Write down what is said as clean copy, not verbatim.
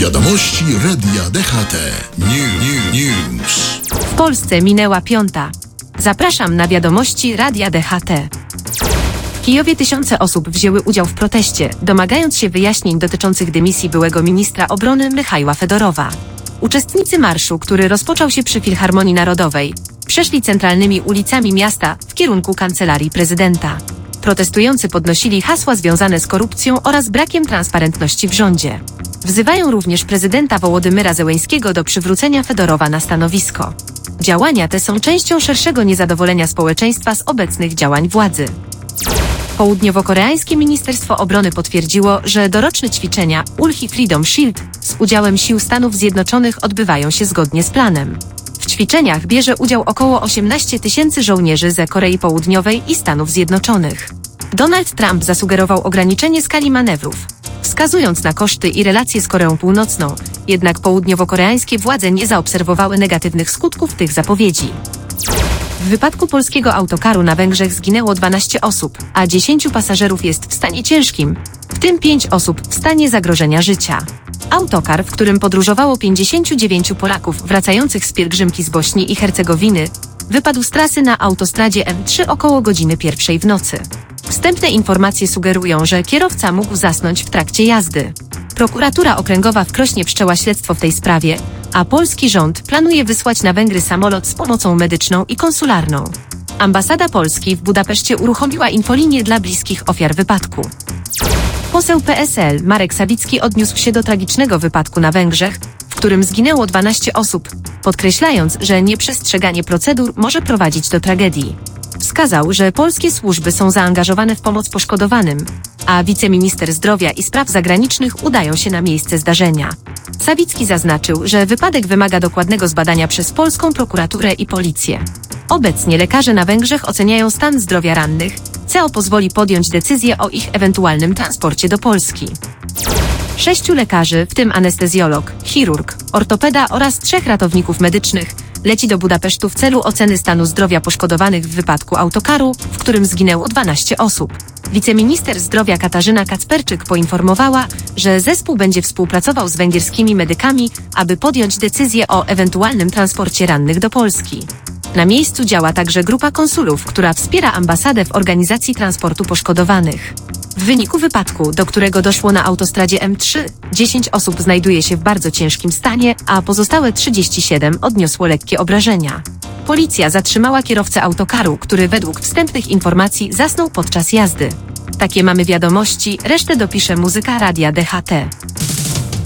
Wiadomości Radia DHT. News. W Polsce minęła 5. Zapraszam na wiadomości Radia DHT. W Kijowie tysiące osób wzięły udział w proteście, domagając się wyjaśnień dotyczących dymisji byłego ministra obrony Michajła Fedorowa. Uczestnicy marszu, który rozpoczął się przy Filharmonii Narodowej, przeszli centralnymi ulicami miasta w kierunku kancelarii prezydenta. Protestujący podnosili hasła związane z korupcją oraz brakiem transparentności w rządzie. Wzywają również prezydenta Wołodymyra Zełeńskiego do przywrócenia Fedorowa na stanowisko. Działania te są częścią szerszego niezadowolenia społeczeństwa z obecnych działań władzy. Południowo-koreańskie Ministerstwo Obrony potwierdziło, że doroczne ćwiczenia Ulchi Freedom Shield z udziałem sił Stanów Zjednoczonych odbywają się zgodnie z planem. W ćwiczeniach bierze udział około 18 tysięcy żołnierzy ze Korei Południowej i Stanów Zjednoczonych. Donald Trump zasugerował ograniczenie skali manewrów, wskazując na koszty i relacje z Koreą Północną, jednak południowo-koreańskie władze nie zaobserwowały negatywnych skutków tych zapowiedzi. W wypadku polskiego autokaru na Węgrzech zginęło 12 osób, a 10 pasażerów jest w stanie ciężkim, w tym 5 osób w stanie zagrożenia życia. Autokar, w którym podróżowało 59 Polaków wracających z pielgrzymki z Bośni i Hercegowiny, wypadł z trasy na autostradzie M3 około godziny 1 w nocy. Wstępne informacje sugerują, że kierowca mógł zasnąć w trakcie jazdy. Prokuratura Okręgowa w Krośnie wszczęła śledztwo w tej sprawie, a polski rząd planuje wysłać na Węgry samolot z pomocą medyczną i konsularną. Ambasada Polski w Budapeszcie uruchomiła infolinię dla bliskich ofiar wypadku. Poseł PSL Marek Sawicki odniósł się do tragicznego wypadku na Węgrzech, w którym zginęło 12 osób, podkreślając, że nieprzestrzeganie procedur może prowadzić do tragedii. Wskazał, że polskie służby są zaangażowane w pomoc poszkodowanym, a wiceminister zdrowia i spraw zagranicznych udają się na miejsce zdarzenia. Sawicki zaznaczył, że wypadek wymaga dokładnego zbadania przez polską prokuraturę i policję. Obecnie lekarze na Węgrzech oceniają stan zdrowia rannych, co pozwoli podjąć decyzję o ich ewentualnym transporcie do Polski. 6 lekarzy, w tym anestezjolog, chirurg, ortopeda oraz 3 ratowników medycznych, leci do Budapesztu w celu oceny stanu zdrowia poszkodowanych w wypadku autokaru, w którym zginęło 12 osób. Wiceminister zdrowia Katarzyna Kacperczyk poinformowała, że zespół będzie współpracował z węgierskimi medykami, aby podjąć decyzję o ewentualnym transporcie rannych do Polski. Na miejscu działa także grupa konsulów, która wspiera ambasadę w organizacji transportu poszkodowanych. W wyniku wypadku, do którego doszło na autostradzie M3, 10 osób znajduje się w bardzo ciężkim stanie, a pozostałe 37 odniosło lekkie obrażenia. Policja zatrzymała kierowcę autokaru, który według wstępnych informacji zasnął podczas jazdy. Takie mamy wiadomości, resztę dopisze muzyka Radia DHT.